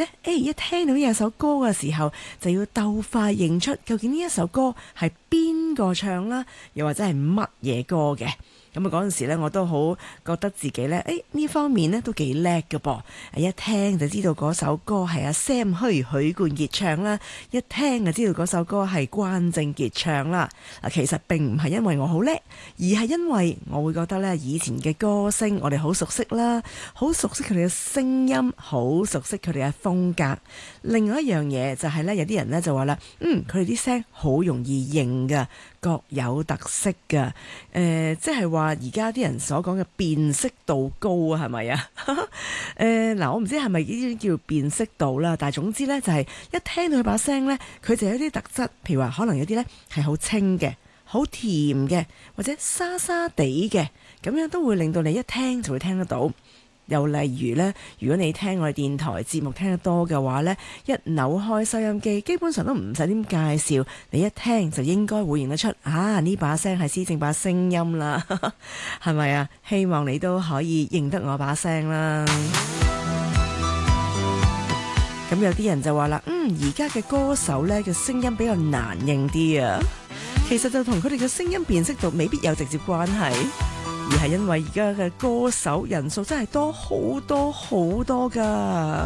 呢，一聽到呢一首歌嘅時候，就要鬥快認出究竟呢一首歌係邊個唱啦，又或者係乜嘢歌嘅。咁啊嗰陣時咧，我都好覺得自己咧，呢方面咧都幾叻㗎噃。一聽就知道嗰首歌係阿 Sam 許冠傑唱啦，一聽就知道嗰首歌係關正傑唱啦。其實並唔係因為我好叻，而係因為我會覺得咧，以前嘅歌星我哋好熟悉啦，好熟悉佢哋嘅聲音，好熟悉佢哋嘅風格。另外一樣嘢就係咧，有啲人咧就話啦，佢哋啲聲好容易認㗎，各有特色㗎。即係話而家啲人所講嘅辨識度高啊，係咪啊？嗱，我唔知係咪呢啲叫辨識度啦，但係總之呢，就係一聽到佢把聲呢，佢就有啲特質，譬如話可能有啲呢係好清嘅、好甜嘅，或者沙沙地嘅，咁樣都會令到你一聽就會聽得到。又例如呢，如果你聽我哋電台節目聽得多嘅話呢，一扭開收音機，基本上都唔使點介紹，你一聽就應該會認得出啊！呢把聲係施政把聲音啦，係咪啊？希望你都可以認得我把聲啦。咁有啲人就話啦，而家嘅歌手呢嘅聲音比較難認啲啊，其實就同佢哋嘅聲音辨識度未必有直接關係。而係因為而家嘅歌手人數真係多好多好多㗎。